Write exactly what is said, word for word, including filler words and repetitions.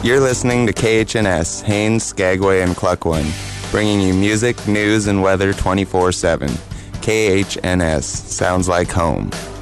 You're listening to K H N S, Haines, Skagway, and Cluckwan, bringing you music, news, and weather twenty-four seven. K H N S, sounds like home.